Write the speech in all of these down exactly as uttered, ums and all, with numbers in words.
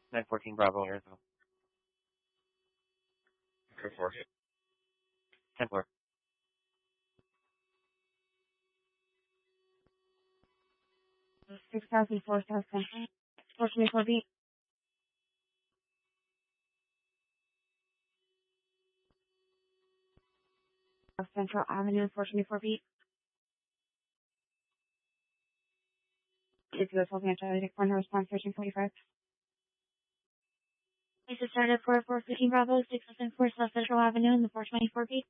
nine fourteen Bravo, Arizona. ten four. ten four. six thousand, four thousand, four twenty-four feet. Central Avenue, four twenty-four feet. If you go to Charlie, take one response, thirteen forty-five. Please start at four four fifteen Bravo, six thousand four South Central Avenue in the four twenty-four feet.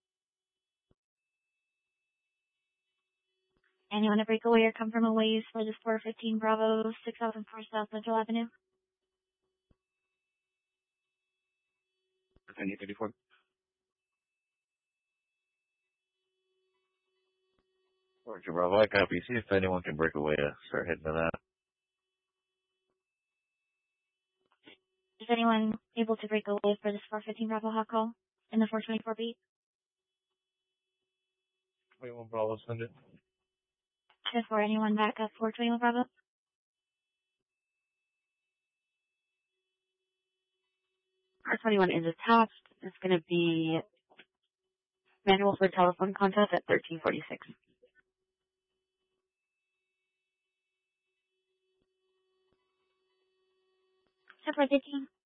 And you want to break away or come from a ways for this four fifteen Bravo, six thousand four South Central Avenue? ten thirty-four. Roger, Bravo, I copy. See if anyone can break away to start heading to that. Is anyone able to break away for this four fifteen Bravo hot call in the four twenty-four beat? twenty-one Bravo, send it. Just for anyone back at four twenty-one Bravo? four twenty-one is attached. It's going to be manual for telephone contact at thirteen forty-six. So for fifteen.